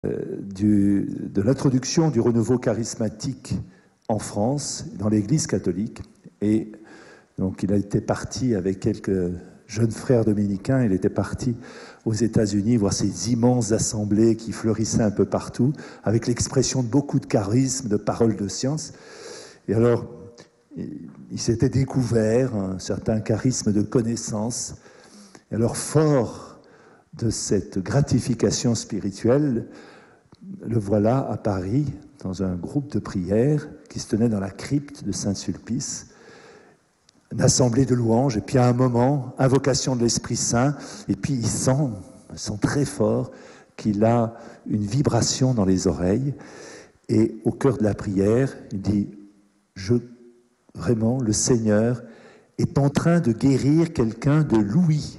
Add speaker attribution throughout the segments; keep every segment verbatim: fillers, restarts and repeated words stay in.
Speaker 1: du, de l'introduction du renouveau charismatique en France, dans l'Église catholique. Et donc il a été parti avec quelques jeunes frères dominicains, il était parti aux États-Unis voir ces immenses assemblées qui fleurissaient un peu partout, avec l'expression de beaucoup de charisme, de paroles de science. Et alors, il s'était découvert un certain charisme de connaissance. Et alors, fort de cette gratification spirituelle, le voilà à Paris, dans un groupe de prière qui se tenait dans la crypte de Saint-Sulpice, une assemblée de louanges, et puis à un moment, invocation de l'Esprit Saint, et puis il sent, il sent très fort qu'il a une vibration dans les oreilles, et au cœur de la prière, il dit, je, vraiment, le Seigneur est en train de guérir quelqu'un de l'ouïe.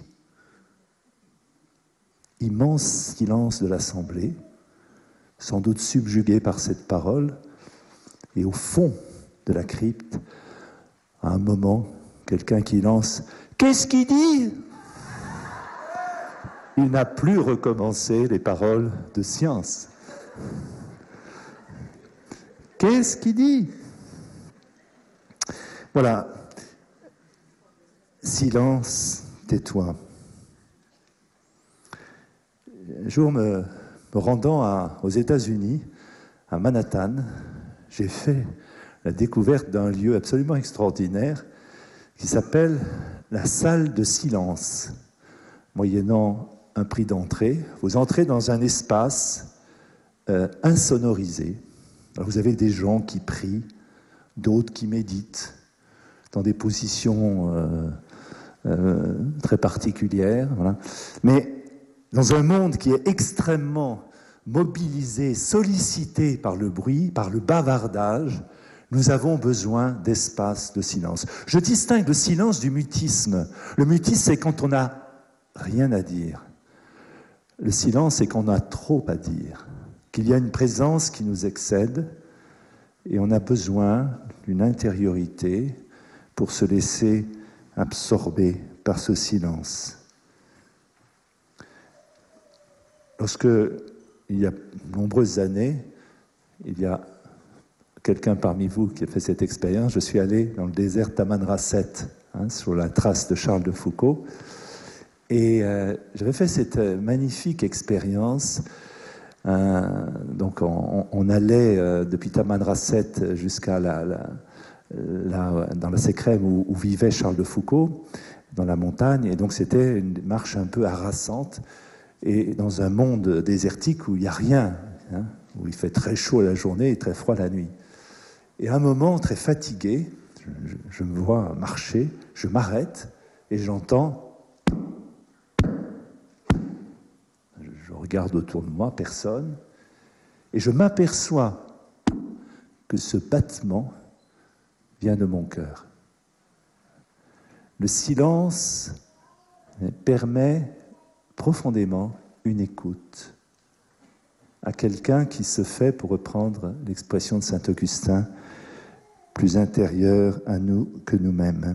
Speaker 1: Immense silence de l'assemblée, sans doute subjugué par cette parole, et au fond de la crypte, à un moment, quelqu'un qui lance « Qu'est-ce qu'il dit ?» Il n'a plus recommencé les paroles de science. Qu'est-ce qu'il dit? Voilà. Silence, tais-toi. Un jour, me, me rendant à, aux États-Unis, à Manhattan, j'ai fait la découverte d'un lieu absolument extraordinaire qui s'appelle la salle de silence. Moyennant un prix d'entrée, vous entrez dans un espace euh, insonorisé. Alors vous avez des gens qui prient, d'autres qui méditent, dans des positions euh, euh, très particulières. Voilà. Mais dans un monde qui est extrêmement mobilisé, sollicité par le bruit, par le bavardage, nous avons besoin d'espace de silence. Je distingue le silence du mutisme. Le mutisme, c'est quand on n'a rien à dire. Le silence, c'est qu'on a trop à dire, qu'il y a une présence qui nous excède et on a besoin d'une intériorité pour se laisser absorber par ce silence. Lorsque, il y a de nombreuses années, il y a quelqu'un parmi vous qui a fait cette expérience, je suis allé dans le désert Tamanrasset, hein, sur la trace de Charles de Foucault, et euh, j'avais fait cette magnifique expérience. Euh, donc on, on allait euh, depuis Tamanrasset jusqu'à la, la, la, dans la Sécrème où, où vivait Charles de Foucault, dans la montagne, et donc c'était une marche un peu harassante, et dans un monde désertique où il n'y a rien, hein, où il fait très chaud la journée et très froid la nuit. Et à un moment, très fatigué, je, je me vois marcher, je m'arrête et j'entends... Je regarde autour de moi, personne, et je m'aperçois que ce battement vient de mon cœur. Le silence permet profondément une écoute à quelqu'un qui se fait, pour reprendre l'expression de saint Augustin, plus intérieur à nous que nous-mêmes.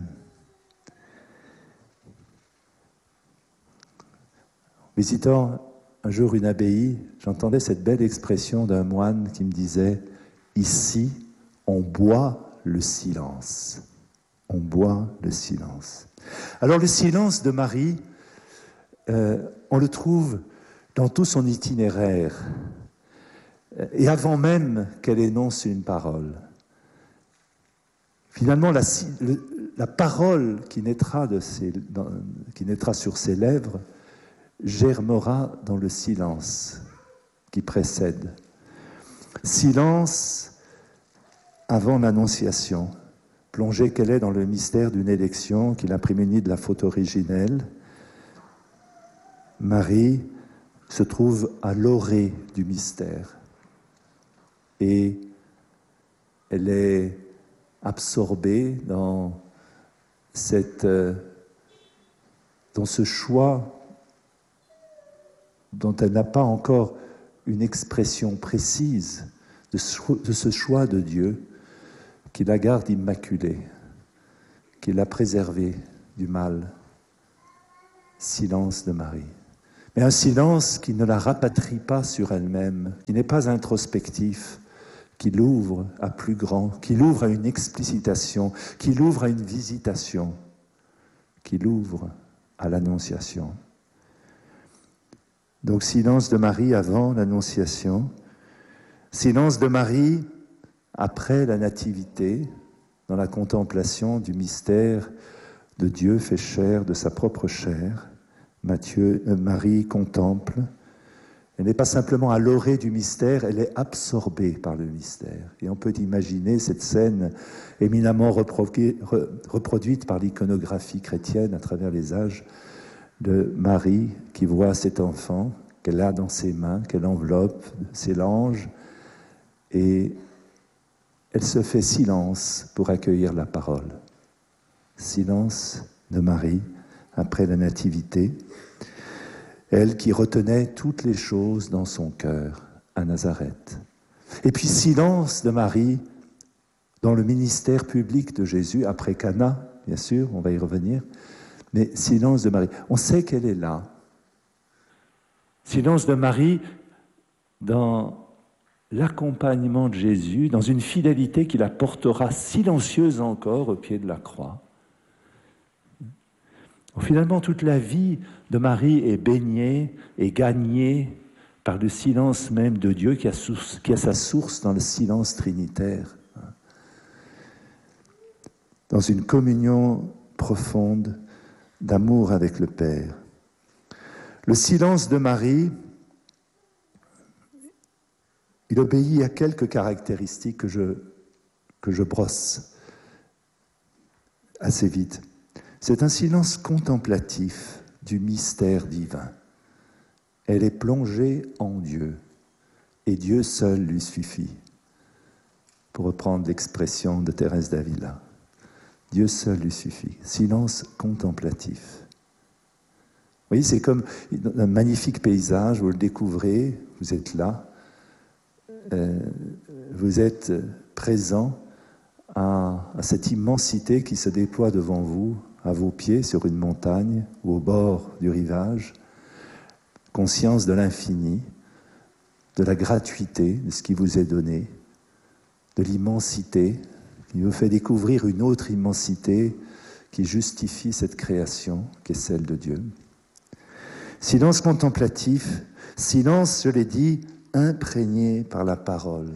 Speaker 1: Visitant un jour une abbaye, j'entendais cette belle expression d'un moine qui me disait « Ici, on boit le silence. On boit le silence. » Alors le silence de Marie, euh, on le trouve dans tout son itinéraire, et avant même qu'elle énonce une parole. Finalement, la, le, la parole qui naîtra, de ses, dans, qui naîtra sur ses lèvres germera dans le silence qui précède. Silence avant l'Annonciation, plongée qu'elle est dans le mystère d'une élection qui l'a prémunie de la faute originelle. Marie se trouve à l'orée du mystère et elle est absorbée dans, cette, dans ce choix dont elle n'a pas encore une expression précise de ce, de ce choix de Dieu qui la garde immaculée, qui l'a préservée du mal. Silence de Marie. et un silence qui ne la rapatrie pas sur elle-même, qui n'est pas introspectif, qui l'ouvre à plus grand, qui l'ouvre à une explicitation, qui l'ouvre à une visitation, qui l'ouvre à l'annonciation. Donc silence de Marie avant l'annonciation, silence de Marie après la nativité, dans la contemplation du mystère de Dieu fait chair, de sa propre chair. Matthieu, euh, Marie contemple. Elle n'est pas simplement à l'orée du mystère, elle est absorbée par le mystère. Et on peut imaginer cette scène éminemment reproduite par l'iconographie chrétienne à travers les âges de Marie qui voit cet enfant qu'elle a dans ses mains, qu'elle enveloppe, c'est l'ange, et elle se fait silence pour accueillir la parole. Silence de Marie après la nativité. Elle qui retenait toutes les choses dans son cœur à Nazareth. Et puis silence de Marie dans le ministère public de Jésus, après Cana, bien sûr, on va y revenir, mais silence de Marie. On sait qu'elle est là. Silence de Marie dans l'accompagnement de Jésus, dans une fidélité qui la portera silencieuse encore au pied de la croix. Finalement, toute la vie de Marie est baignée et gagnée par le silence même de Dieu qui a, source, qui a sa source dans le silence trinitaire, dans une communion profonde d'amour avec le Père. Le silence de Marie, il obéit à quelques caractéristiques que je, que je brosse assez vite. C'est un silence contemplatif du mystère divin. Elle est plongée en Dieu, et Dieu seul lui suffit, pour reprendre l'expression de Thérèse d'Avila. Dieu seul lui suffit. Silence contemplatif. Vous voyez, c'est comme un magnifique paysage, vous le découvrez, vous êtes là, euh, vous êtes présent à, à cette immensité qui se déploie devant vous, à vos pieds sur une montagne ou au bord du rivage, conscience de l'infini, de la gratuité de ce qui vous est donné, de l'immensité qui vous fait découvrir une autre immensité qui justifie cette création qui est celle de Dieu. Silence contemplatif, silence, je l'ai dit, imprégné par la parole.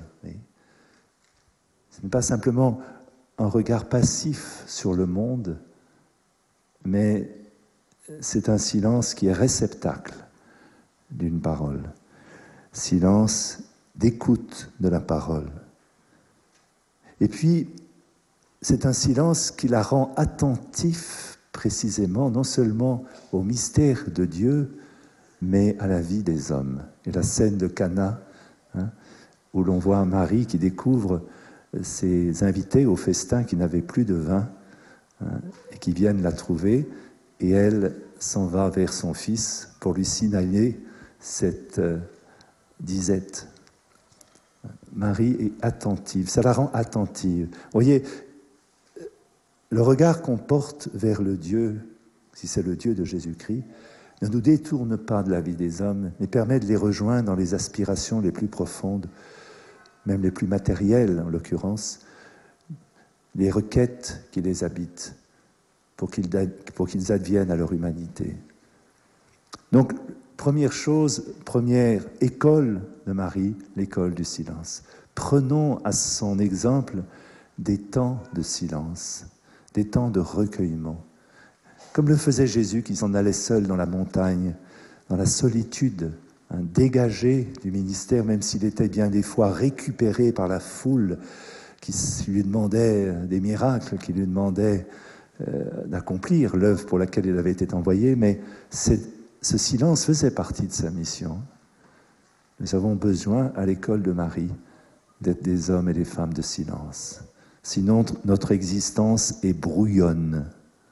Speaker 1: Ce n'est pas simplement un regard passif sur le monde, mais c'est un silence qui est réceptacle d'une parole. Silence d'écoute de la parole. Et puis, c'est un silence qui la rend attentif précisément, non seulement au mystère de Dieu, mais à la vie des hommes. Et la scène de Cana, hein, où l'on voit Marie qui découvre ses invités au festin qui n'avaient plus de vin, hein, et qui viennent la trouver, et elle s'en va vers son fils pour lui signaler cette euh, disette. Marie est attentive, ça la rend attentive. Vous voyez, le regard qu'on porte vers le Dieu, si c'est le Dieu de Jésus-Christ, ne nous détourne pas de la vie des hommes, mais permet de les rejoindre dans les aspirations les plus profondes, même les plus matérielles en l'occurrence, les requêtes qui les habitent, pour qu'ils, pour qu'ils adviennent à leur humanité. Donc, première chose, première école de Marie, l'école du silence. Prenons à son exemple des temps de silence, des temps de recueillement. Comme le faisait Jésus qui s'en allait seul dans la montagne, dans la solitude, hein, dégagé du ministère, même s'il était bien des fois récupéré par la foule qui lui demandait des miracles, qui lui demandait euh, d'accomplir l'œuvre pour laquelle il avait été envoyé, mais c'est, ce silence faisait partie de sa mission. Nous avons besoin, à l'école de Marie, d'être des hommes et des femmes de silence. Sinon, notre existence est brouillonne.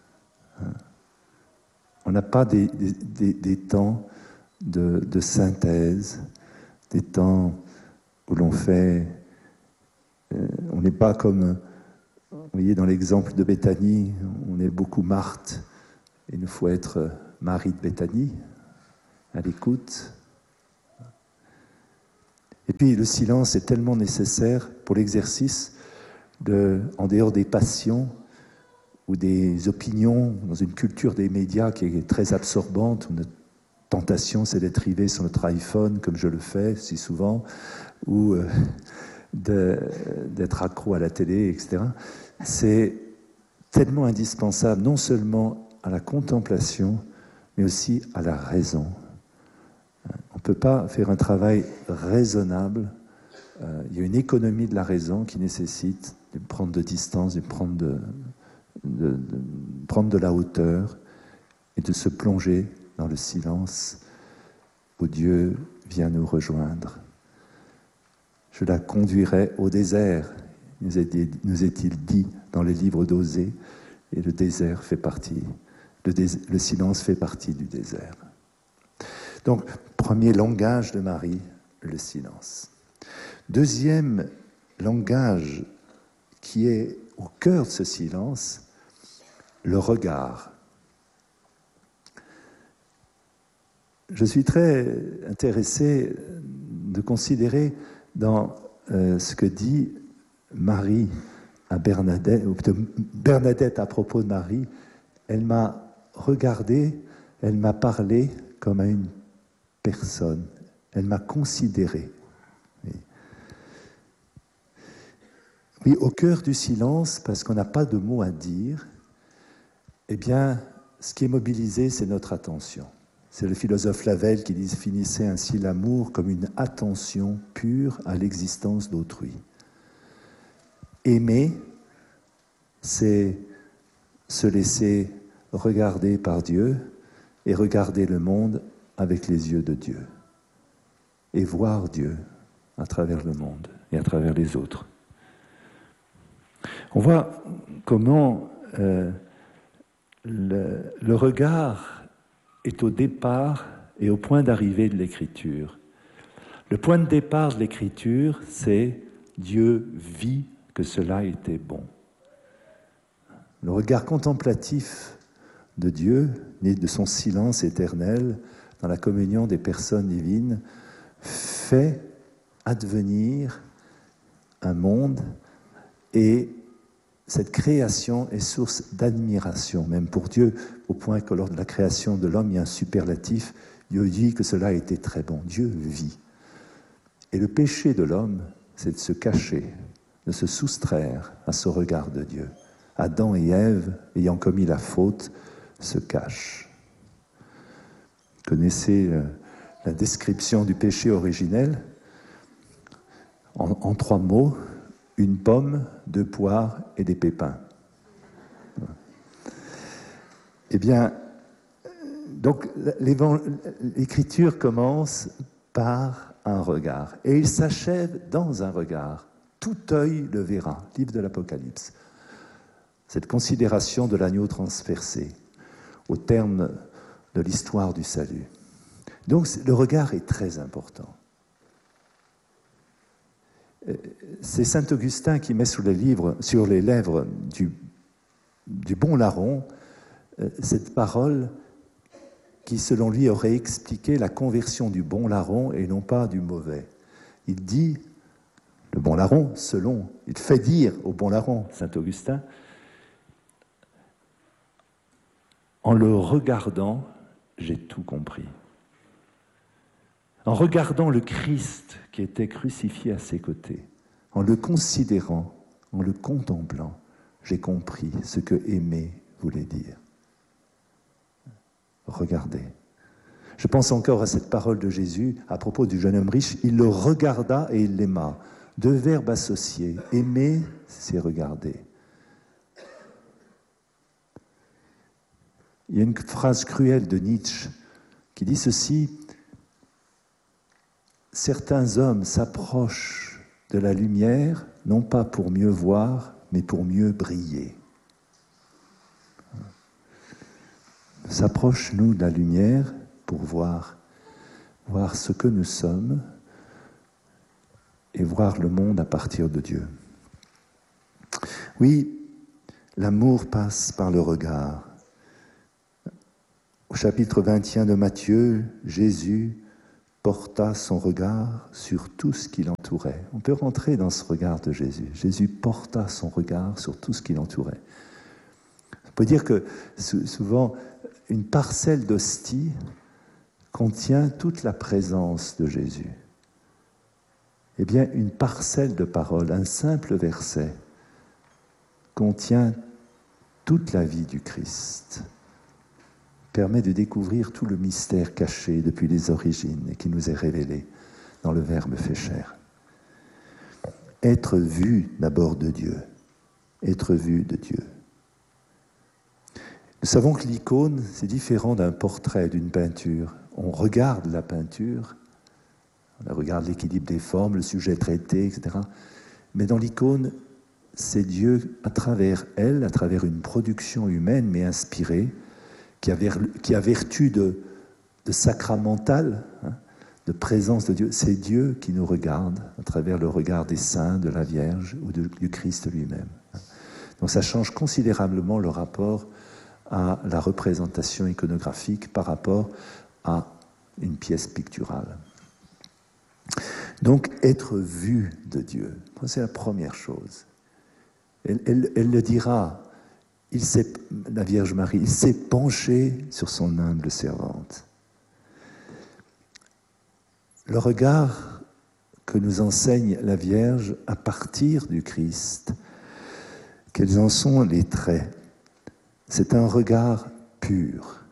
Speaker 1: On n'a pas des, des, des, des temps de, de synthèse, des temps où l'on fait... Euh, on n'est pas comme... Vous voyez, dans l'exemple de Béthanie, on est beaucoup Marthe. Il nous faut être Marie de Béthanie. à l'écoute. Et puis le silence est tellement nécessaire pour l'exercice de, en dehors des passions ou des opinions, dans une culture des médias qui est très absorbante, où notre tentation c'est d'être rivé sur notre iPhone, comme je le fais si souvent, ou euh, de, d'être accro à la télé, et cetera. C'est tellement indispensable, non seulement à la contemplation, mais aussi à la raison. On ne peut pas faire un travail raisonnable. Euh, il y a une économie de la raison qui nécessite de prendre de distance, de prendre de, de, de, prendre de la hauteur et de se plonger dans le silence où Dieu vient nous rejoindre. Je la conduirai au désert, nous est-il dit dans les livres d'Osée, et le désert fait partie, le, dés, le silence fait partie du désert. Donc, premier langage de Marie, le silence. Deuxième langage qui est au cœur de ce silence, le regard. Je suis très intéressé de considérer dans euh, ce que dit Marie à Bernadette, ou Bernadette à propos de Marie. Elle m'a regardé, elle m'a parlé comme à une personne. Elle m'a considéré. Oui. Oui, au cœur du silence, parce qu'on n'a pas de mots à dire, eh bien, ce qui est mobilisé, c'est notre attention. C'est le philosophe Lavelle qui définissait ainsi l'amour comme une attention pure à l'existence d'autrui. Aimer, c'est se laisser regarder par Dieu et regarder le monde avec les yeux de Dieu et voir Dieu à travers le monde et à travers les autres. On voit comment euh, le, le regard est au départ et au point d'arrivée de l'écriture. Le point de départ de l'écriture, c'est Dieu vit que cela était bon. Le regard contemplatif de Dieu, né de son silence éternel, dans la communion des personnes divines, fait advenir un monde, et cette création est source d'admiration, même pour Dieu, au point que lors de la création de l'homme, il y a un superlatif. Dieu dit que cela a été très bon. Dieu vit. Et le péché de l'homme, c'est de se cacher, de se soustraire à ce regard de Dieu. Adam et Ève, ayant commis la faute, se cachent. Vous connaissez euh, la description du péché originel en, en trois mots: une pomme, deux poires et des pépins. Eh bien, donc l'écriture commence par un regard, et il s'achève dans un regard. Tout œil le verra, livre de l'Apocalypse. Cette considération de l'agneau transpercé au terme de l'histoire du salut. Donc le regard est très important. C'est saint Augustin qui met sur les, livres, sur les lèvres du, du bon larron cette parole qui, selon lui, aurait expliqué la conversion du bon larron et non pas du mauvais. Il dit, le bon larron, selon, il fait dire au bon larron, saint Augustin, en le regardant, j'ai tout compris. En regardant le Christ qui était crucifié à ses côtés, en le considérant, en le contemplant, j'ai compris ce que aimer voulait dire. Regardez. Je pense encore à cette parole de Jésus à propos du jeune homme riche. Il le regarda et il l'aima. Deux verbes associés. Aimer, c'est regarder. Il y a une phrase cruelle de Nietzsche qui dit ceci: certains hommes s'approchent de la lumière, non pas pour mieux voir, mais pour mieux briller. S'approche, nous, de la lumière pour voir, voir ce que nous sommes et voir le monde à partir de Dieu. Oui, l'amour passe par le regard. Au chapitre vingt et un de Matthieu, Jésus porta son regard sur tout ce qui l'entourait. On peut rentrer dans ce regard de Jésus. Jésus porta son regard sur tout ce qui l'entourait. On peut dire que souvent, une parcelle d'hostie contient toute la présence de Jésus. Eh bien, une parcelle de parole, un simple verset, contient toute la vie du Christ, permet de découvrir tout le mystère caché depuis les origines et qui nous est révélé dans le Verbe fait chair. Être vu d'abord de Dieu, être vu de Dieu. Nous savons que l'icône, c'est différent d'un portrait, d'une peinture. On regarde la peinture, on regarde l'équilibre des formes, le sujet traité, et cetera. Mais dans l'icône, c'est Dieu, à travers elle, à travers une production humaine, mais inspirée, qui a, ver, qui a vertu de, de sacramental, hein, de présence de Dieu. C'est Dieu qui nous regarde à travers le regard des saints, de la Vierge ou de, du Christ lui-même. Donc ça change considérablement le rapport à la représentation iconographique par rapport à une pièce picturale. Donc, être vu de Dieu, c'est la première chose. Elle, elle, elle le dira, il s'est, la Vierge Marie, il s'est penché sur son humble servante. Le regard que nous enseigne la Vierge à partir du Christ, quels en sont les traits? C'est un regard pur,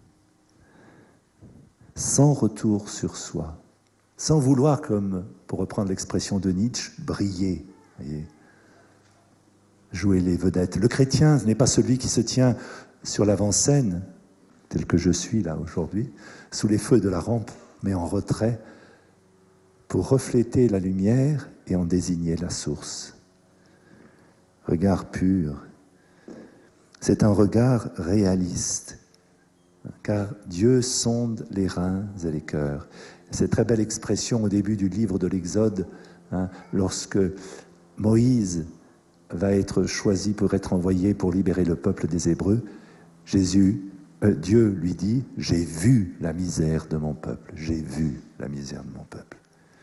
Speaker 1: sans retour sur soi, sans vouloir, comme pour reprendre l'expression de Nietzsche, briller, voyez, jouer les vedettes. Le chrétien n'est pas celui qui se tient sur l'avant-scène, tel que je suis là aujourd'hui, sous les feux de la rampe, mais en retrait, pour refléter la lumière et en désigner la source. Regard pur. C'est un regard réaliste, car Dieu sonde les reins et les cœurs. Cette très belle expression au début du livre de l'Exode, hein, lorsque Moïse va être choisi pour être envoyé pour libérer le peuple des Hébreux, Jésus, euh, Dieu lui dit « J'ai vu la misère de mon peuple, j'ai vu la misère de mon peuple ».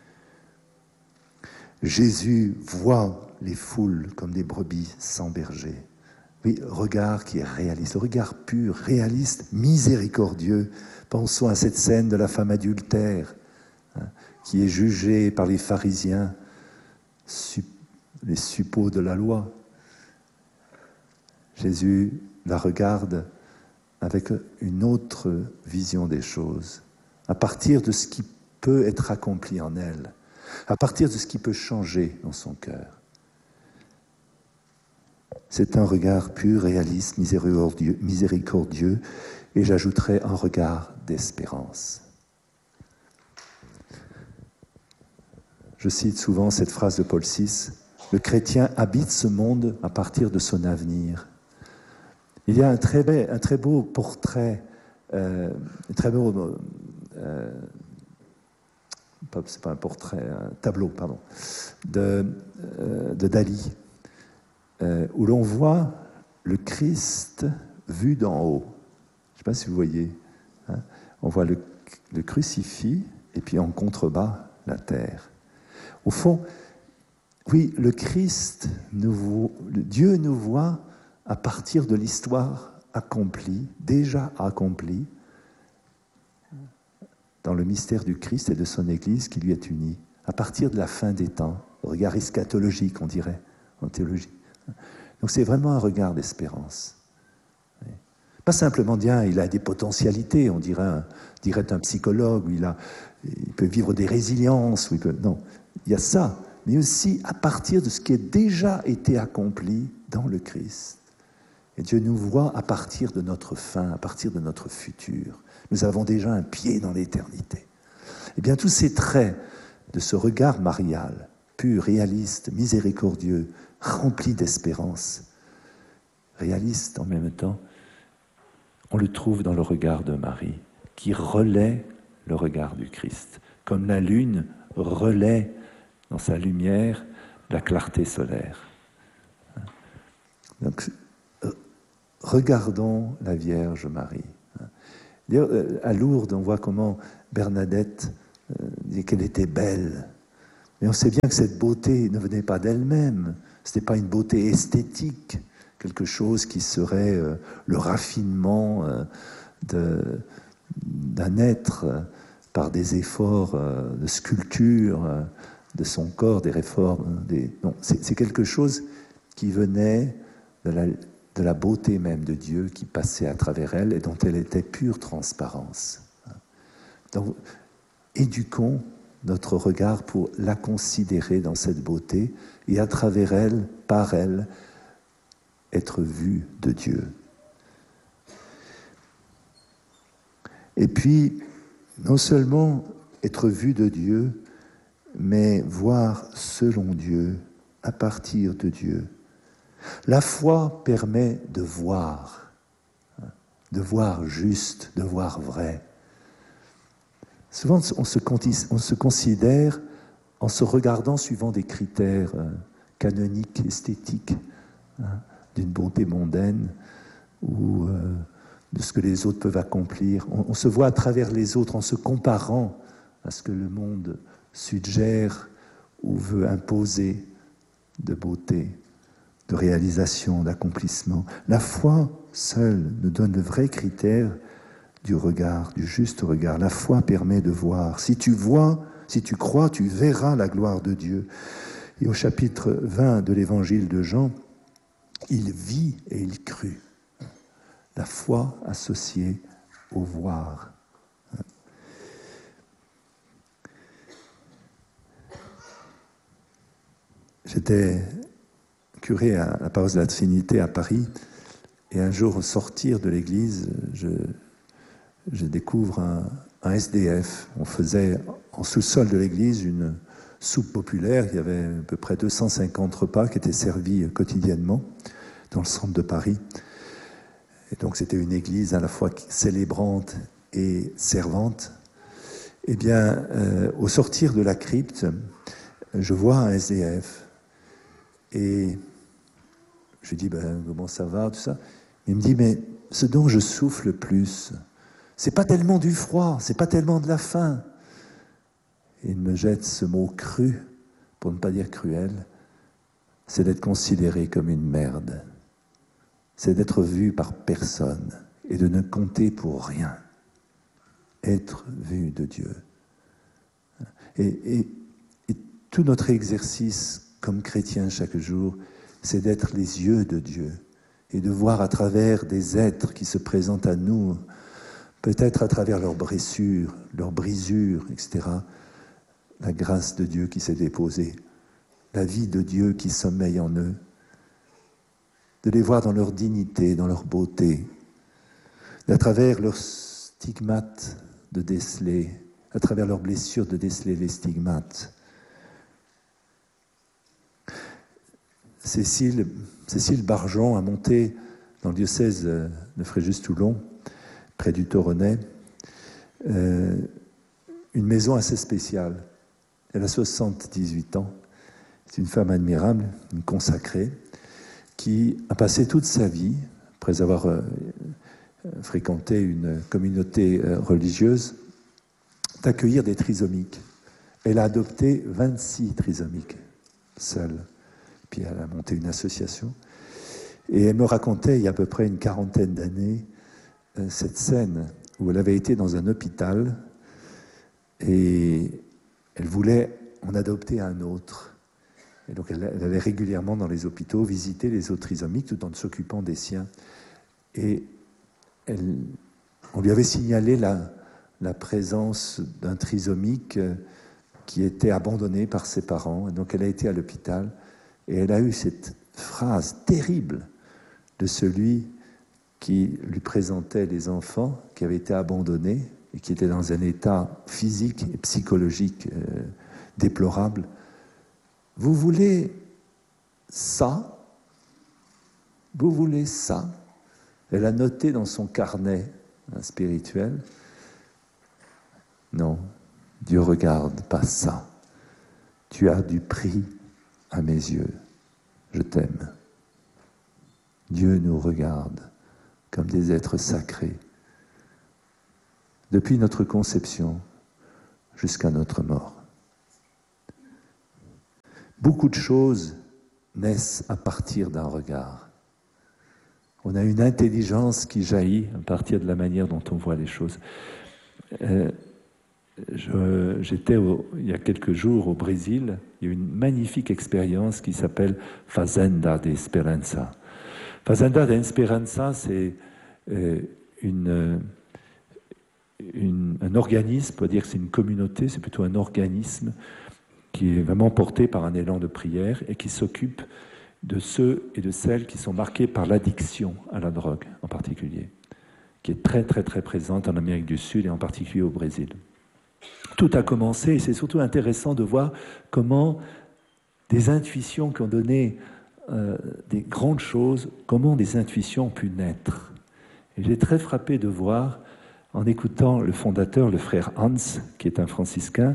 Speaker 1: Jésus voit les foules comme des brebis sans berger. Oui, regard qui est réaliste, regard pur, réaliste, miséricordieux. Pensons à cette scène de la femme adultère, hein, qui est jugée par les pharisiens, su- les suppôts de la loi. Jésus la regarde avec une autre vision des choses, à partir de ce qui peut être accompli en elle, à partir de ce qui peut changer dans son cœur. C'est un regard pur, réaliste, miséricordieux, miséricordieux, et j'ajouterais un regard d'espérance. Je cite souvent cette phrase de Paul six, « Le chrétien habite ce monde à partir de son avenir ». Il y a un très, beau, un très beau portrait, euh, un très beau, euh, c'est pas un portrait, un tableau, pardon, de, euh, de Dali, Euh, où l'on voit le Christ vu d'en haut. Je ne sais pas si vous voyez. Hein, on voit le, le crucifix et puis en contrebas, la terre. Au fond, oui, le Christ, nous, Dieu nous voit à partir de l'histoire accomplie, déjà accomplie, dans le mystère du Christ et de son Église qui lui est unie, à partir de la fin des temps, regard eschatologique, on dirait, en théologie. Donc c'est vraiment un regard d'espérance. Pas simplement dire, il a des potentialités, on dirait un, dirait un psychologue, où il, a, il peut vivre des résiliences, où il peut, non, il y a ça, mais aussi à partir de ce qui a déjà été accompli dans le Christ. Et Dieu nous voit à partir de notre fin, à partir de notre futur. Nous avons déjà un pied dans l'éternité. Eh bien, tous ces traits de ce regard marial, pur, réaliste, miséricordieux, rempli d'espérance, réaliste en même temps, on le trouve dans le regard de Marie, qui relaie le regard du Christ, comme la lune relaie dans sa lumière la clarté solaire. Donc, regardons la Vierge Marie. D'ailleurs, à Lourdes, on voit comment Bernadette euh, dit qu'elle était belle. Mais on sait bien que cette beauté ne venait pas d'elle-même. Ce n'était pas une beauté esthétique, quelque chose qui serait euh, le raffinement euh, de, d'un être euh, par des efforts euh, de sculpture euh, de son corps, des réformes. Des... Non, c'est, c'est quelque chose qui venait de la, de la beauté même de Dieu qui passait à travers elle et dont elle était pure transparence. Donc, éduquons notre regard pour la considérer dans cette beauté et à travers elle, par elle, être vu de Dieu. Et puis, non seulement être vu de Dieu, mais voir selon Dieu, à partir de Dieu. La foi permet de voir, de voir juste, de voir vrai. Souvent, on se, on se considère en se regardant suivant des critères euh, canoniques, esthétiques, hein, d'une beauté mondaine ou euh, de ce que les autres peuvent accomplir. On, on se voit à travers les autres en se comparant à ce que le monde suggère ou veut imposer de beauté, de réalisation, d'accomplissement. La foi seule nous donne le vrai critère du regard, du juste regard. La foi permet de voir. Si tu vois, si tu crois, tu verras la gloire de Dieu. Et au chapitre vingt de l'évangile de Jean, il vit et il crut. La foi associée au voir. J'étais curé à la paroisse de la Trinité à Paris, et un jour, au sortir de l'église, je, je découvre un, un S D F. On faisait en sous-sol de l'église une soupe populaire. Il y avait à peu près deux cent cinquante repas qui étaient servis quotidiennement dans le centre de Paris. Et donc c'était une église à la fois célébrante et servante. Eh bien, euh, au sortir de la crypte, je vois un S D F. Et je lui dis, ben, comment ça va, tout ça. Il me dit, mais ce dont je souffre le plus, c'est pas tellement du froid, c'est pas tellement de la faim. Et il me jette ce mot cru, pour ne pas dire cruel, c'est d'être considéré comme une merde. C'est d'être vu par personne et de ne compter pour rien. Être vu de Dieu. Et, et, et tout notre exercice comme chrétien chaque jour, c'est d'être les yeux de Dieu et de voir à travers des êtres qui se présentent à nous, peut-être à travers leurs blessures, leurs brisures, et cetera, la grâce de Dieu qui s'est déposée, la vie de Dieu qui sommeille en eux, de les voir dans leur dignité, dans leur beauté, à travers leurs stigmates de déceler, à travers leurs blessures de déceler les stigmates. Cécile, Cécile Bargeon a monté dans le diocèse de Fréjus-Toulon, près du Toronnais, euh, une maison assez spéciale. Elle a soixante-dix-huit ans. C'est une femme admirable, une consacrée, qui a passé toute sa vie, après avoir euh, fréquenté une communauté euh, religieuse, d'accueillir des trisomiques. Elle a adopté vingt-six trisomiques, seule. Puis elle a monté une association. Et elle me racontait, il y a à peu près une quarantaine d'années, euh, cette scène où elle avait été dans un hôpital et elle voulait en adopter un autre. Et donc elle, elle allait régulièrement dans les hôpitaux visiter les autres trisomiques tout en s'occupant des siens. Et elle, on lui avait signalé la, la présence d'un trisomique qui était abandonné par ses parents. Et donc elle a été à l'hôpital et elle a eu cette phrase terrible de celui qui lui présentait les enfants qui avaient été abandonnés et qui étaient dans un état physique et psychologique euh, déplorable. Vous voulez ça? Vous voulez ça? Elle a noté dans son carnet hein, spirituel. Non, Dieu regarde pas ça. Tu as du prix à mes yeux. Je t'aime. Dieu nous regarde comme des êtres sacrés. depuis notre conception jusqu'à notre mort. Beaucoup de choses naissent à partir d'un regard. On a une intelligence qui jaillit à partir de la manière dont on voit les choses. Euh, je, j'étais au, il y a quelques jours au Brésil, il y a eu une magnifique expérience qui s'appelle Fazenda de Esperança. Fazenda de Esperança, c'est euh, une, une, un organisme, on peut dire que c'est une communauté, c'est plutôt un organisme qui est vraiment porté par un élan de prière et qui s'occupe de ceux et de celles qui sont marqués par l'addiction à la drogue en particulier, qui est très très très présente en Amérique du Sud et en particulier au Brésil. Tout a commencé et c'est surtout intéressant de voir comment des intuitions qui ont donné euh, des grandes choses, comment des intuitions ont pu naître. Et j'ai très frappé de voir, en écoutant le fondateur, le frère Hans, qui est un franciscain,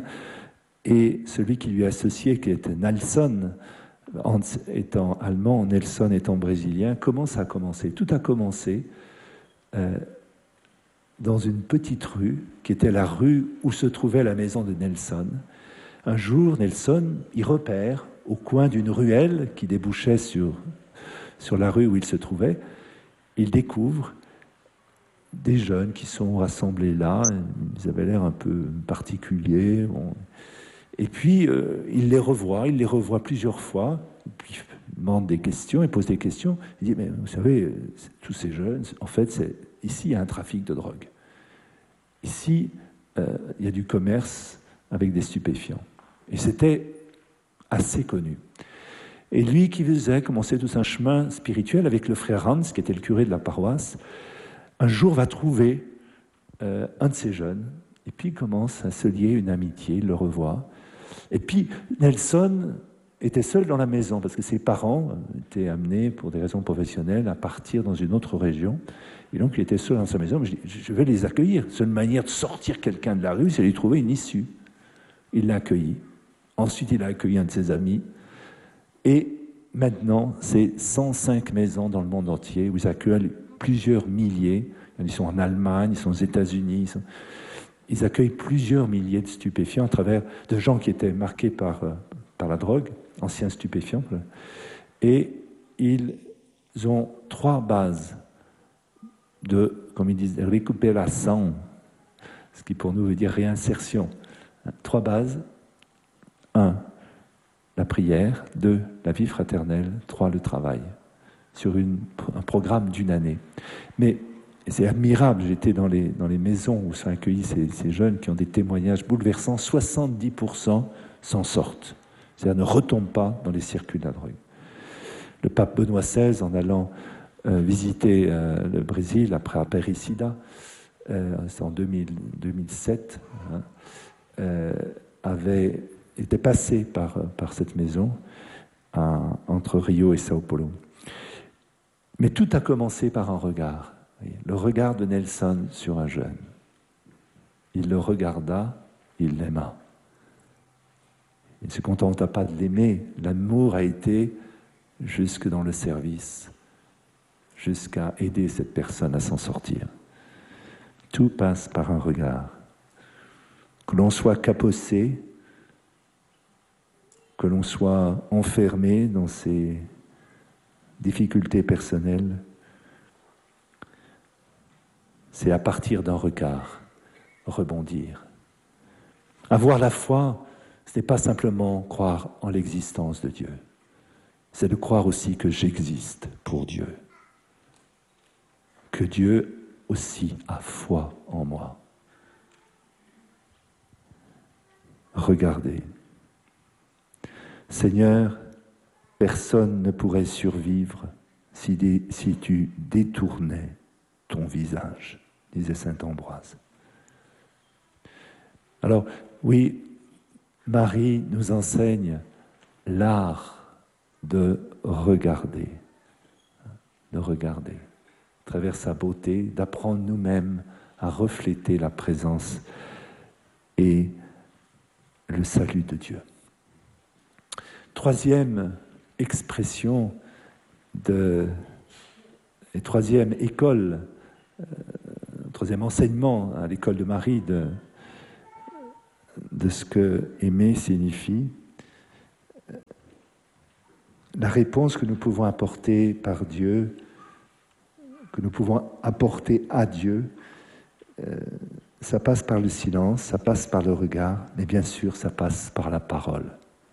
Speaker 1: et celui qui lui est associé, qui est Nelson, Hans étant allemand, Nelson étant brésilien, comment ça a commencé? Tout a commencé euh, dans une petite rue, qui était la rue où se trouvait la maison de Nelson. Un jour, Nelson y repère, au coin d'une ruelle qui débouchait sur, sur la rue où il se trouvait, il découvre des jeunes qui sont rassemblés là, ils avaient l'air un peu particuliers, bon. Et puis, euh, il les revoit, il les revoit plusieurs fois, puis il demande des questions, il pose des questions. Il dit, mais vous savez, tous ces jeunes, en fait, c'est, ici, il y a un trafic de drogue. Ici, euh, il y a du commerce avec des stupéfiants. Et c'était assez connu. Et lui qui faisait commencer tout un chemin spirituel avec le frère Hans, qui était le curé de la paroisse, un jour va trouver euh, un de ces jeunes, et puis il commence à se lier une amitié, il le revoit. Et puis, Nelson était seul dans la maison parce que ses parents étaient amenés, pour des raisons professionnelles, à partir dans une autre région. Et donc, il était seul dans sa maison. Mais je dis, je vais les accueillir. C'est une manière de sortir quelqu'un de la rue, c'est lui trouver une issue. Il l'a accueilli. Ensuite, il a accueilli un de ses amis. Et maintenant, c'est cent cinq maisons dans le monde entier où ils accueillent plusieurs milliers. Ils sont en Allemagne, ils sont aux États-Unis. Ils sont... Ils accueillent plusieurs milliers de stupéfiants à travers de gens qui étaient marqués par, euh, par la drogue, anciens stupéfiants. Et ils ont trois bases de, comme ils disent, récupération, ce qui pour nous veut dire réinsertion. Trois bases. Un, la prière. Deux, la vie fraternelle. Trois, le travail. Sur une, un programme d'une année. Mais c'est admirable, j'étais dans les, dans les maisons où sont accueillis ces, ces jeunes qui ont des témoignages bouleversants, soixante-dix pour cent s'en sortent, c'est-à-dire ne retombent pas dans les circuits de la drogue. Le pape Benoît seize, en allant euh, visiter euh, le Brésil après Aparecida, euh, c'est en deux mille, deux mille sept, hein, euh, avait été passé par, par cette maison à, entre Rio et Sao Paulo. Mais tout a commencé par un regard. Le regard de Nelson sur un jeune. Il le regarda, il l'aima. Il ne se contenta pas de l'aimer. L'amour a été jusque dans le service, jusqu'à aider cette personne à s'en sortir. Tout passe par un regard. Que l'on soit capossé, que l'on soit enfermé dans ses difficultés personnelles, c'est à partir d'un regard, rebondir. Avoir la foi, ce n'est pas simplement croire en l'existence de Dieu, c'est de croire aussi que j'existe pour Dieu, que Dieu aussi a foi en moi. Regardez. Seigneur, personne ne pourrait survivre si, des, si tu détournais ton visage, disait saint Ambroise. Alors, oui, Marie nous enseigne l'art de regarder, de regarder, à travers sa beauté, d'apprendre nous-mêmes à refléter la présence et le salut de Dieu. Troisième expression de, et troisième école, euh, troisième enseignement à l'école de Marie de, de ce que aimer signifie. La réponse que nous pouvons apporter par Dieu, que nous pouvons apporter à Dieu, euh, ça passe par le silence, ça passe par le regard, mais bien sûr, ça passe par la parole.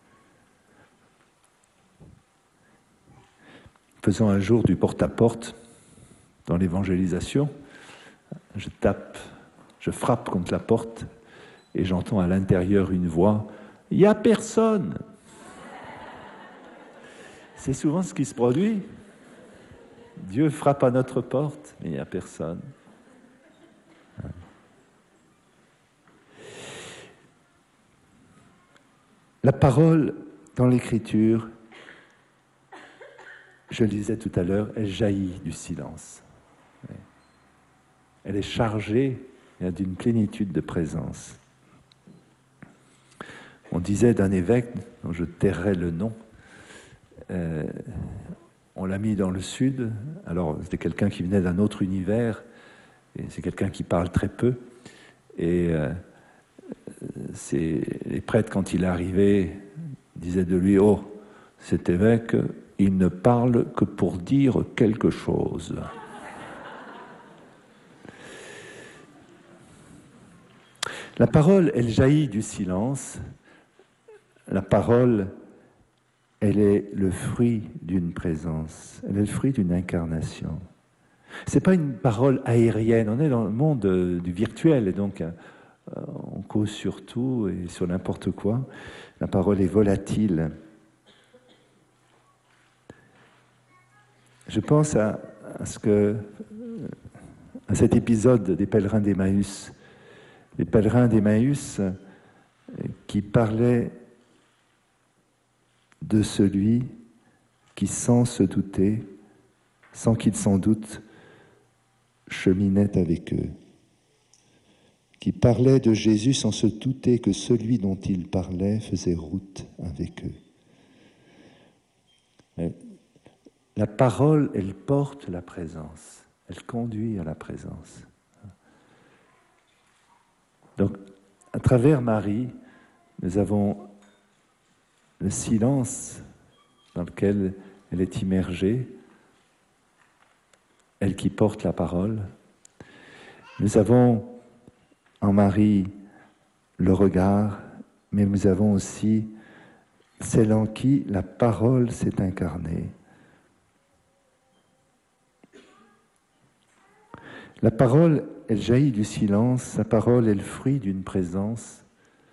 Speaker 1: Faisons un jour du porte-à-porte dans l'évangélisation. Je tape, je frappe contre la porte et j'entends à l'intérieur une voix « Il n'y a personne !» C'est souvent ce qui se produit. Dieu frappe à notre porte, mais il n'y a personne. La parole dans l'Écriture, je le disais tout à l'heure, elle jaillit du silence. Elle est chargée d'une plénitude de présence. On disait d'un évêque, dont je tairai le nom, euh, on l'a mis dans le sud, alors c'était quelqu'un qui venait d'un autre univers, et c'est quelqu'un qui parle très peu, et euh, c'est, les prêtres, quand il arrivait, disaient de lui « Oh, cet évêque, il ne parle que pour dire quelque chose. » La parole, elle jaillit du silence. La parole, elle est le fruit d'une présence. Elle est le fruit d'une incarnation. Ce n'est pas une parole aérienne. On est dans le monde du virtuel et donc euh, on cause sur tout et sur n'importe quoi. La parole est volatile. Je pense à, à, ce que, à cet épisode des pèlerins d'Emmaüs. Les pèlerins d'Emmaüs qui parlaient de celui qui, sans se douter, sans qu'il s'en doute, cheminait avec eux. Qui parlaient de Jésus sans se douter que celui dont ils parlaient faisait route avec eux. La parole, elle porte la présence, elle conduit à la présence. Donc, à travers Marie, nous avons le silence dans lequel elle est immergée, elle qui porte la parole. Nous avons en Marie le regard, mais nous avons aussi celle en qui la parole s'est incarnée. La parole, elle jaillit du silence, la parole est le fruit d'une présence,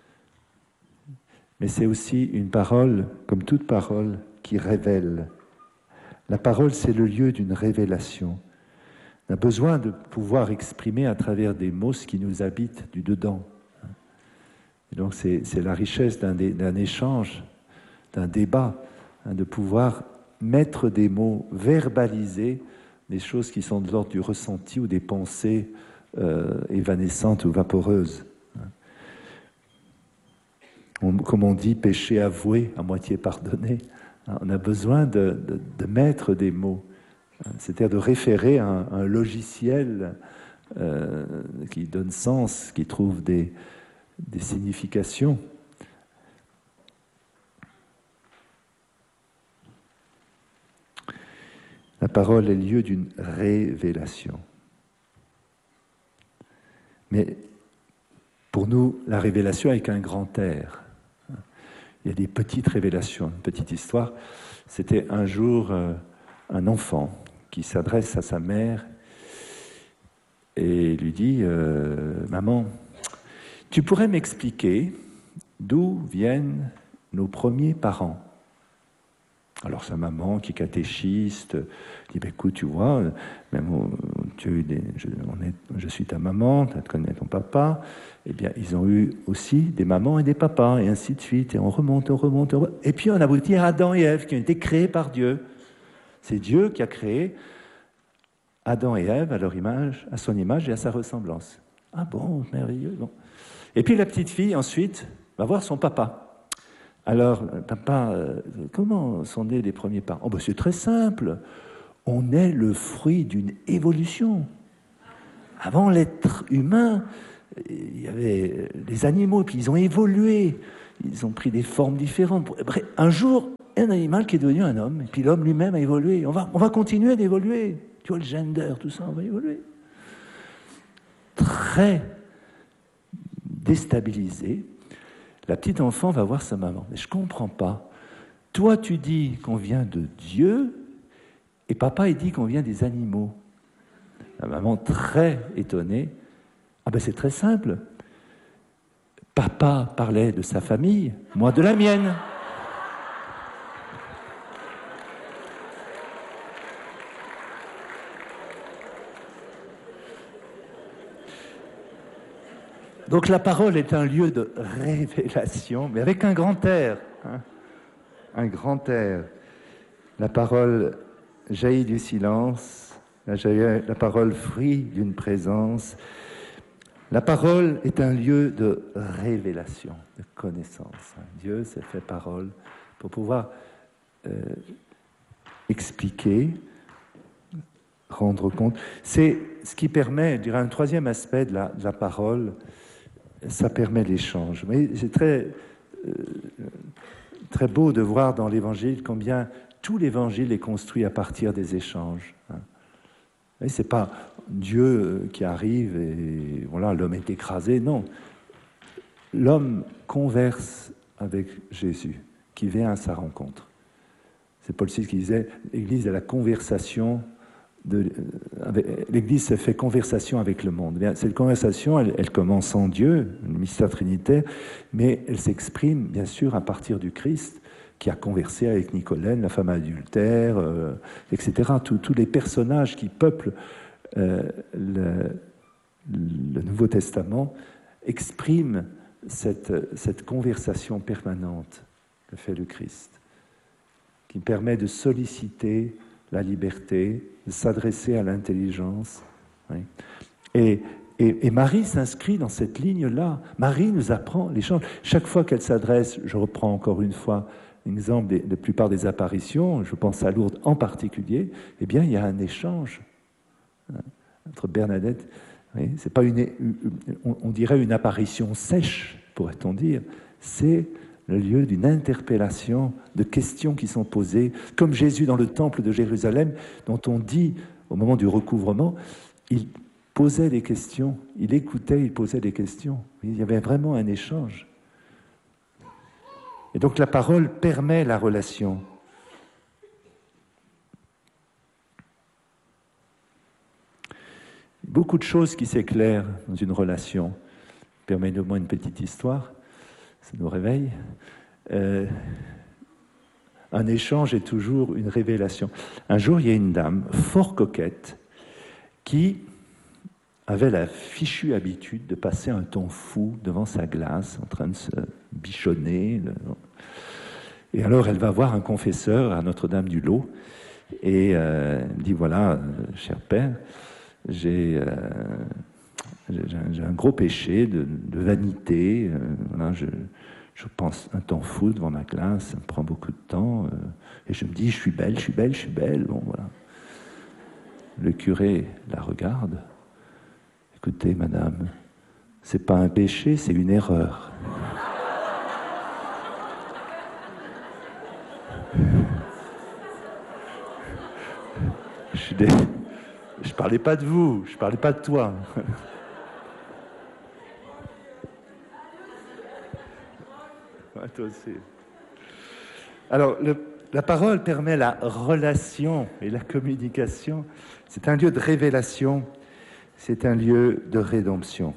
Speaker 1: mais c'est aussi une parole, comme toute parole, qui révèle. La parole, c'est le lieu d'une révélation. On a besoin de pouvoir exprimer à travers des mots ce qui nous habite du dedans. Et donc c'est, c'est la richesse d'un, d'un échange, d'un débat, hein, de pouvoir mettre des mots, verbaliser des choses qui sont de l'ordre du ressenti ou des pensées euh, évanescentes ou vaporeuses. On, comme on dit, péché avoué, à moitié pardonné. On a besoin de, de, de mettre des mots, c'est-à-dire de référer à un, un logiciel euh, qui donne sens, qui trouve des, des significations. La parole est lieu d'une révélation. Mais pour nous, la révélation avec un grand R. Il y a des petites révélations. Une petite histoire. C'était un jour euh, un enfant qui s'adresse à sa mère et lui dit euh, « Maman, tu pourrais m'expliquer d'où viennent nos premiers parents ?» Alors sa maman, qui est catéchiste, dit bah, « Écoute, tu vois, même, tu as eu des, je, on est, je suis ta maman, tu connais ton papa. » Eh bien, ils ont eu aussi des mamans et des papas, et ainsi de suite. Et on remonte, on remonte, on remonte. Et puis on aboutit à Adam et Ève, qui ont été créés par Dieu. C'est Dieu qui a créé Adam et Ève à leur image, à son image et à sa ressemblance. Ah bon, merveilleux. Bon. Et puis la petite fille, ensuite, va voir son papa. Alors, papa, euh, comment sont nés les premiers parents ? Oh ben c'est très simple. On est le fruit d'une évolution. Avant l'être humain, il y avait les animaux, puis ils ont évolué, ils ont pris des formes différentes. Bref, un jour, un animal qui est devenu un homme, et puis l'homme lui-même a évolué. On va, on va continuer d'évoluer. Tu vois, le gender, tout ça, on va évoluer. Très déstabilisé, la petite enfant va voir sa maman. Mais je ne comprends pas. Toi, tu dis qu'on vient de Dieu, et papa, il dit qu'on vient des animaux. La maman, très étonnée, ah ben c'est très simple. Papa parlait de sa famille, moi de la mienne. Donc la parole est un lieu de révélation, mais avec un grand R. Hein, un grand R. La parole jaillit du silence, la, jaillit, la parole fruit d'une présence. La parole est un lieu de révélation, de connaissance. Dieu s'est fait parole pour pouvoir euh, expliquer, rendre compte. C'est ce qui permet, je dirais, un troisième aspect de la, de la parole, ça permet l'échange. Mais c'est très, euh, très beau de voir dans l'Évangile combien tout l'Évangile est construit à partir des échanges. Ce n'est pas Dieu qui arrive et voilà, l'homme est écrasé, non. L'homme converse avec Jésus, qui vient à sa rencontre. C'est Paul six qui disait, l'Église est la conversation, de, avec, l'Église se fait conversation avec le monde. Bien, cette conversation, elle, elle commence en Dieu, le mystère trinitaire, mais elle s'exprime bien sûr à partir du Christ, qui a conversé avec Nicolène, la femme adultère, euh, et cetera. Tous, tous les personnages qui peuplent euh, le, le Nouveau Testament expriment cette, cette conversation permanente que fait le Christ, qui permet de solliciter la liberté, de s'adresser à l'intelligence. Oui. Et, et, et Marie s'inscrit dans cette ligne-là. Marie nous apprend l'échange. Chaque fois qu'elle s'adresse, je reprends encore une fois l'exemple de la plupart des apparitions, je pense à Lourdes en particulier, eh bien il y a un échange entre Bernadette. Oui, c'est pas une, on, on dirait une apparition sèche, pourrait-on dire. C'est le lieu d'une interpellation, de questions qui sont posées, comme Jésus dans le temple de Jérusalem, dont on dit, au moment du recouvrement, il posait des questions, il écoutait, il posait des questions. Il y avait vraiment un échange. Et donc la parole permet la relation. Beaucoup de choses qui s'éclairent dans une relation. Permettez-moi une petite histoire, ça nous réveille. Euh, un échange est toujours une révélation. Un jour, il y a une dame fort coquette qui avait la fichue habitude de passer un temps fou devant sa glace, en train de se bichonner. Et alors, elle va voir un confesseur à Notre-Dame-du-Lot et euh, elle dit, voilà, euh, cher père, j'ai, euh, j'ai, j'ai un gros péché de, de vanité. Euh, voilà, je, je pense un temps fou devant ma glace, ça me prend beaucoup de temps. Euh, et je me dis, je suis belle, je suis belle, je suis belle. Bon, voilà. Le curé la regarde. Écoutez, madame, c'est pas un péché, c'est une erreur. Je ne des... parlais pas de vous, je ne parlais pas de toi. Ouais, toi aussi. Alors, le, la parole permet la relation et la communication. C'est un lieu de révélation, c'est un lieu de rédemption.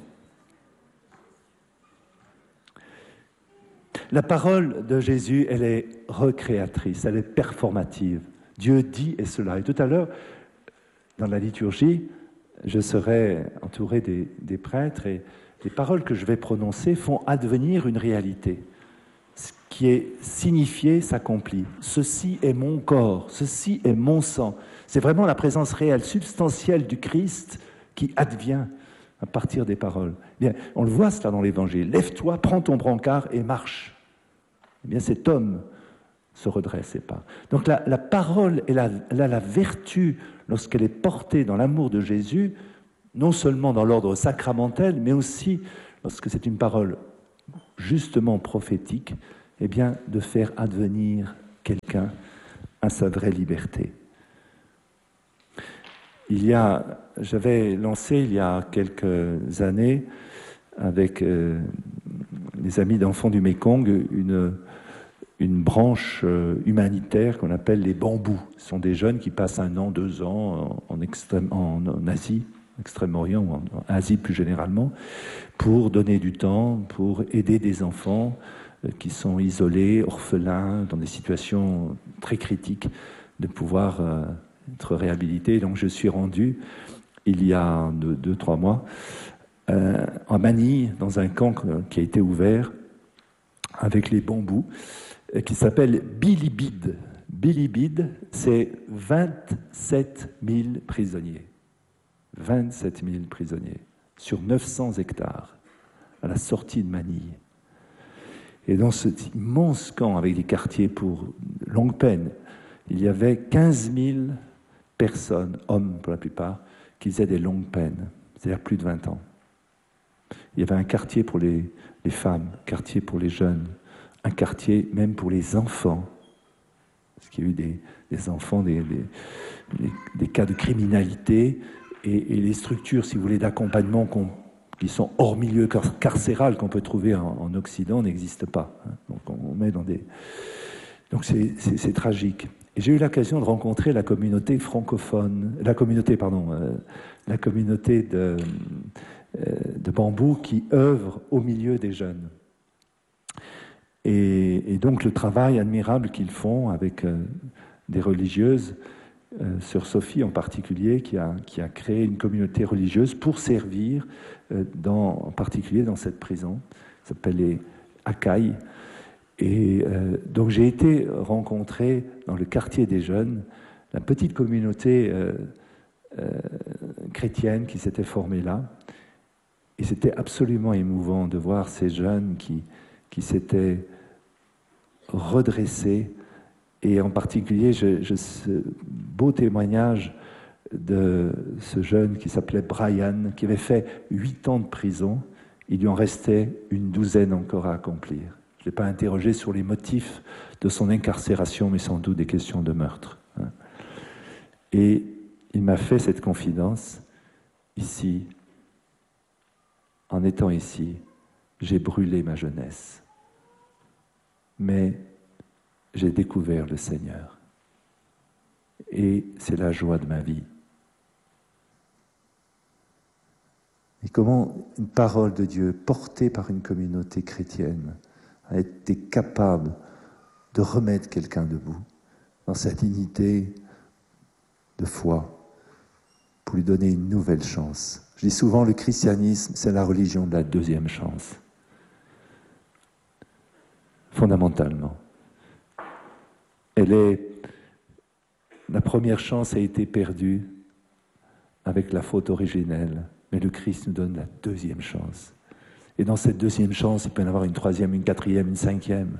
Speaker 1: La parole de Jésus, elle est recréatrice, elle est performative. Dieu dit et cela. Et tout à l'heure, dans la liturgie, je serai entouré des, des prêtres et les paroles que je vais prononcer font advenir une réalité. Ce qui est signifié s'accomplit. Ceci est mon corps, ceci est mon sang. C'est vraiment la présence réelle, substantielle du Christ qui advient à partir des paroles. Bien, on le voit cela dans l'Évangile. Lève-toi, prends ton brancard et marche. Eh bien, cet homme se redressait pas. Donc la, la parole, elle a, elle a la vertu, lorsqu'elle est portée dans l'amour de Jésus, non seulement dans l'ordre sacramentel, mais aussi, lorsque c'est une parole justement prophétique, eh bien, de faire advenir quelqu'un à sa vraie liberté. Il y a, j'avais lancé il y a quelques années, avec euh, les amis d'enfants du Mékong, une, une branche euh, humanitaire qu'on appelle les bambous. Ce sont des jeunes qui passent un an, deux ans en, en, extrême, en, en Asie, Extrême-Orient ou en, en Asie plus généralement, pour donner du temps, pour aider des enfants euh, qui sont isolés, orphelins, dans des situations très critiques, de pouvoir euh, être réhabilités. Donc je suis rendu, il y a deux, deux trois mois, euh, en Manille, dans un camp qui a été ouvert avec les bambous, euh, qui s'appelle Bilibid. Bilibid, c'est vingt-sept mille prisonniers. vingt-sept mille prisonniers sur neuf cents hectares à la sortie de Manille. Et dans cet immense camp avec des quartiers pour longue peine, il y avait quinze mille personnes, hommes pour la plupart, qui faisaient des longues peines, c'est-à-dire plus de vingt ans. Il y avait un quartier pour les, les femmes, un quartier pour les jeunes, un quartier même pour les enfants, parce qu'il y a eu des, des enfants, des, des, des, des cas de criminalité, et, et les structures, si vous voulez, d'accompagnement qu'on, qui sont hors milieu carcéral qu'on peut trouver en, en Occident n'existent pas. Donc on met dans des... Donc c'est, c'est, c'est tragique. Et j'ai eu l'occasion de rencontrer la communauté francophone, la communauté, pardon, euh, la communauté de, euh, de bambou qui œuvre au milieu des jeunes. Et, et donc le travail admirable qu'ils font avec euh, des religieuses, euh, Sœur Sophie en particulier, qui a, qui a créé une communauté religieuse pour servir, euh, dans, en particulier dans cette prison, ça s'appelle les Akai. Et euh, donc j'ai été rencontrer dans le quartier des jeunes la petite communauté euh, euh, chrétienne qui s'était formée là. Et c'était absolument émouvant de voir ces jeunes qui, qui s'étaient redressés. Et en particulier, je, je, ce beau témoignage de ce jeune qui s'appelait Brian, qui avait fait huit ans de prison. Il lui en restait une douzaine encore à accomplir. Je ne l'ai pas interrogé sur les motifs de son incarcération, mais sans doute des questions de meurtre. Et il m'a fait cette confidence. Ici, en étant ici, j'ai brûlé ma jeunesse. Mais j'ai découvert le Seigneur. Et c'est la joie de ma vie. Et comment une parole de Dieu, portée par une communauté chrétienne, a été capable de remettre quelqu'un debout dans sa dignité de foi pour lui donner une nouvelle chance. Je dis souvent, le christianisme, c'est la religion de la deuxième chance. Fondamentalement. Elle est... La première chance a été perdue avec la faute originelle, mais le Christ nous donne la deuxième chance. Et dans cette deuxième chance, il peut y en avoir une troisième, une quatrième, une cinquième.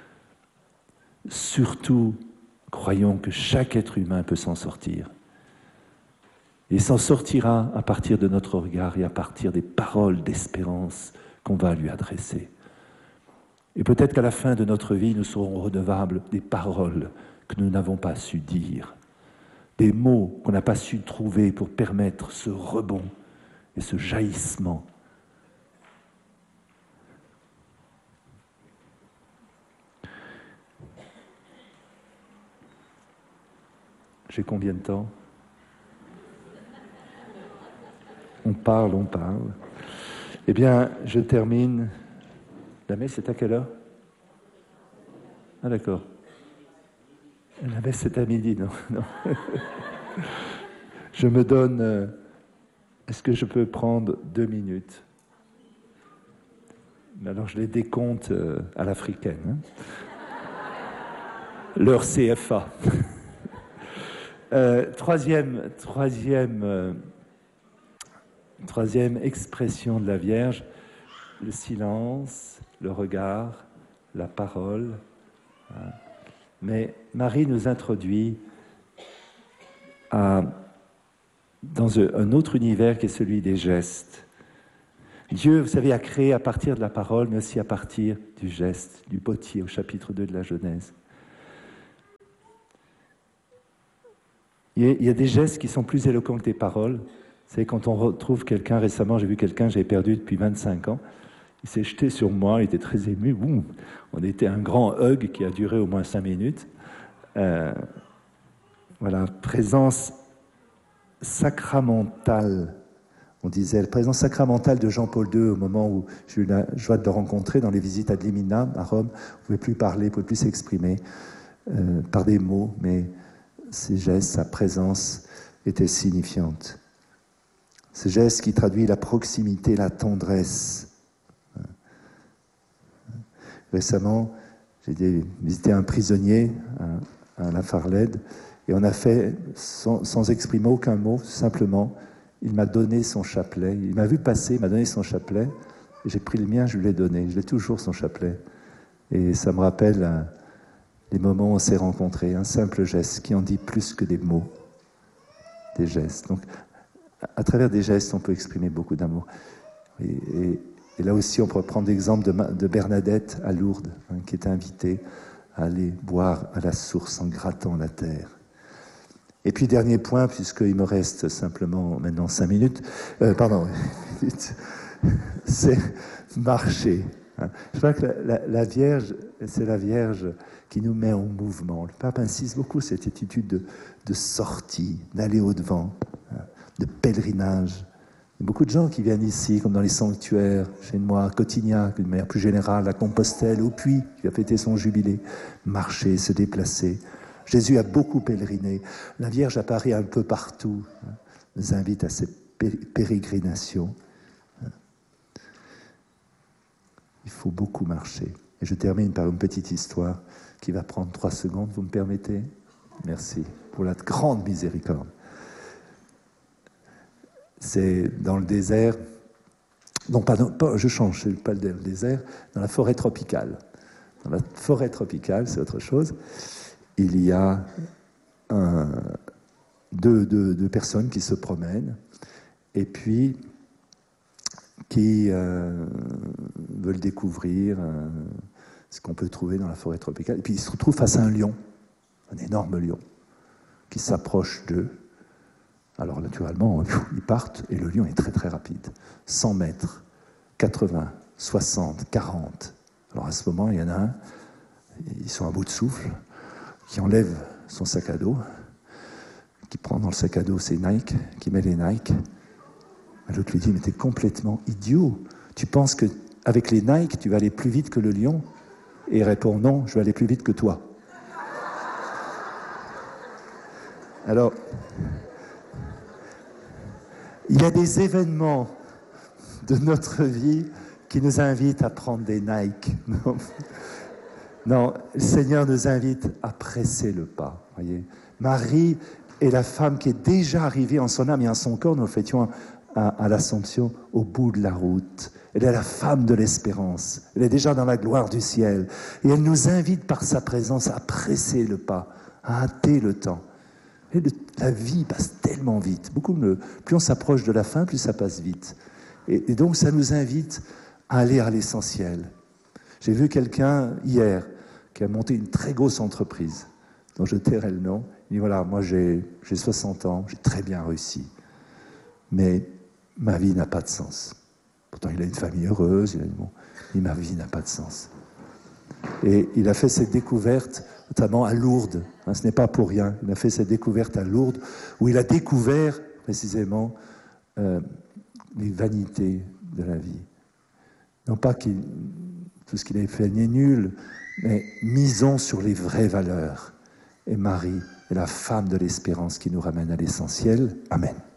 Speaker 1: Surtout, croyons que chaque être humain peut s'en sortir. Et s'en sortira à partir de notre regard et à partir des paroles d'espérance qu'on va lui adresser. Et peut-être qu'à la fin de notre vie, nous serons redevables des paroles que nous n'avons pas su dire, des mots qu'on n'a pas su trouver pour permettre ce rebond et ce jaillissement. J'ai combien de temps ? On parle, on parle. Eh bien, je termine. La messe, c'est à quelle heure ? Ah, d'accord. La messe, c'est à midi, non, non. Je me donne... Euh, est-ce que je peux prendre deux minutes ? Alors, je les décompte euh, à l'africaine. Hein. L'heure C F A. euh, troisième, troisième, euh, troisième expression de la Vierge, le silence, le regard, la parole. Hein. Mais Marie nous introduit à dans un autre univers qui est celui des gestes. Dieu, vous savez, a créé à partir de la parole, mais aussi à partir du geste, du potier, au chapitre deux de la Genèse. Il y a des gestes qui sont plus éloquents que des paroles. C'est quand on retrouve quelqu'un, récemment j'ai vu quelqu'un que j'avais perdu depuis vingt-cinq ans, il s'est jeté sur moi, il était très ému, boum. On était un grand hug qui a duré au moins cinq minutes. Euh, voilà, présence sacramentale. On disait, la présence sacramentale de Jean-Paul deux, au moment où j'ai eu la joie de le rencontrer dans les visites ad limina à Rome, il ne pouvait plus parler, il ne pouvait plus s'exprimer euh, par des mots, mais ses gestes, sa présence était signifiante. Ce geste qui traduit la proximité, la tendresse. Récemment, j'ai visité un prisonnier à, à La Farlède, et on a fait, sans, sans exprimer aucun mot, simplement, il m'a donné son chapelet. Il m'a vu passer, il m'a donné son chapelet. Et j'ai pris le mien, je lui l'ai donné. Je l'ai toujours, son chapelet. Et ça me rappelle euh, les moments où on s'est rencontrés. Un simple geste qui en dit plus que des mots. Des gestes. Donc, à travers des gestes, on peut exprimer beaucoup d'amour. Et, et, et là aussi, on peut prendre l'exemple de, de Bernadette à Lourdes, hein, qui était invitée à aller boire à la source en grattant la terre. Et puis, dernier point, puisqu'il me reste simplement maintenant cinq minutes, euh, pardon, c'est marcher. Hein. Je crois que la, la, la Vierge, c'est la Vierge qui nous met en mouvement. Le pape insiste beaucoup sur cette attitude de, de sortie, d'aller au-devant, hein, de pèlerinage. Il y a beaucoup de gens qui viennent ici, comme dans les sanctuaires, chez moi, à Cotignac, d'une manière plus générale, à Compostelle, au Puy, qui va fêter son jubilé, marcher, se déplacer. Jésus a beaucoup pèleriné. La Vierge apparaît un peu partout, hein, nous invite à cette pérégrination. Il faut beaucoup marcher. Et je termine par une petite histoire qui va prendre trois secondes, vous me permettez ? Merci pour la grande miséricorde. C'est dans le désert, non, pardon, pas, je change, c'est pas le désert, dans la forêt tropicale. Dans la forêt tropicale, c'est autre chose. Il y a un, deux, deux, deux personnes qui se promènent et puis qui euh, veulent découvrir euh, ce qu'on peut trouver dans la forêt tropicale. Et puis ils se retrouvent face à un lion, un énorme lion, qui s'approche d'eux. Alors naturellement, ils partent et le lion est très très rapide. cent mètres, quatre-vingts, soixante, quarante. Alors à ce moment, il y en a un, ils sont à bout de souffle, qui enlève son sac à dos, qui prend dans le sac à dos ses Nike, qui met les Nike. L'autre lui dit, mais t'es complètement idiot. Tu penses qu'avec les Nike, tu vas aller plus vite que le lion ? Et il répond, non, je vais aller plus vite que toi. Alors, il y a des événements de notre vie qui nous invitent à prendre des Nike. Non, non, le Seigneur nous invite à presser le pas. Voyez, Marie est la femme qui est déjà arrivée en son âme et en son corps. Nous le fêtions à, à l'Assomption au bout de la route. Elle est la femme de l'espérance. Elle est déjà dans la gloire du ciel. Et elle nous invite par sa présence à presser le pas, à hâter le temps. Et le, la vie passe tellement vite. Beaucoup le, plus on s'approche de la fin, plus ça passe vite. Et, et donc ça nous invite à aller à l'essentiel. J'ai vu quelqu'un hier qui a monté une très grosse entreprise, dont je tairai le nom. Il dit voilà, moi j'ai, j'ai soixante ans, j'ai très bien réussi, mais ma vie n'a pas de sens. Pourtant il a une famille heureuse, il a dit, bon, mais ma vie n'a pas de sens. Et il a fait cette découverte, notamment à Lourdes. Hein, ce n'est pas pour rien. Il a fait cette découverte à Lourdes, où il a découvert précisément euh, les vanités de la vie. Non pas que tout ce qu'il avait fait n'est nul, mais misons sur les vraies valeurs. Et Marie est la femme de l'espérance qui nous ramène à l'essentiel. Amen.